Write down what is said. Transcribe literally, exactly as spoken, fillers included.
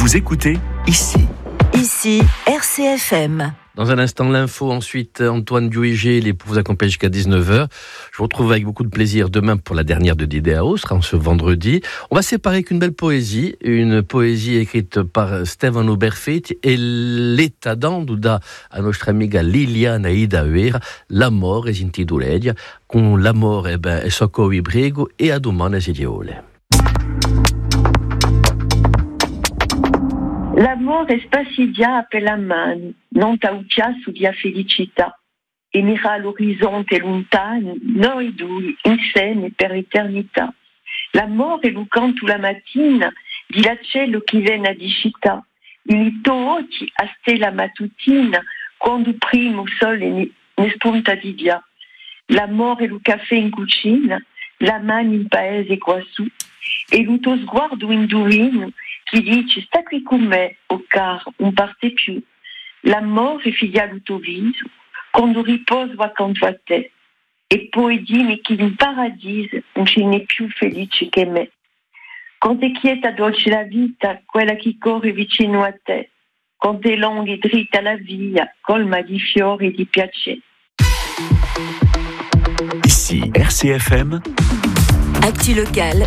Vous écoutez ici. Ici, R C F M. Dans un instant, l'info. Ensuite, Antoine Duégé, les pour vous accompagner jusqu'à dix-neuf heures. Je vous retrouve avec beaucoup de plaisir demain pour la dernière de Didéao, sera ce vendredi. On va se séparer avec une belle poésie, une poésie écrite par Stefano Berfetti et l'état d'Anduda a nostra amiga Liliana Idaver, La mort è intiduledia, con l'amore eh ben, è socco vibrego e a domani si diole. L'amor è spassidia per la mano, non tauccia su dia felicità, e mira l'orizzonte lontano, noi due insieme per eternità. L'amore è lo canto la mattina, di la cielo che viene di città, il tuo occhi a stella mattutina, quando primo sole ne, ne spunta di via. L'amore è lo caffè in cucina, la mano in paese quassù, e lo tuo sguardo indovino, chi dice sta qui con me, o car non parte più. L'amore è figlia al tuo viso, quando riposo accanto a te. E poi dimmi che in paradiso non ce n'è più felice che me. Quando è quieta dolce la vita, quella che corre vicino a te. Quando è lunga e dritta la via, colma di fiori e di piacere. Ici, R C F M. Actu locale,